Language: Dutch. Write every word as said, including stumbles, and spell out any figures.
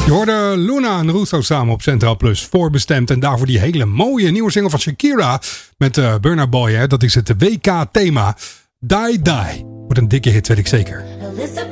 Je hoorde Luna en Russo samen op Centraal Plus voorbestemd. En daarvoor die hele mooie nieuwe single van Shakira met uh, Burna Boy. Hè? Dat is het W K-thema. Die Die. Wordt een dikke hit, weet ik zeker.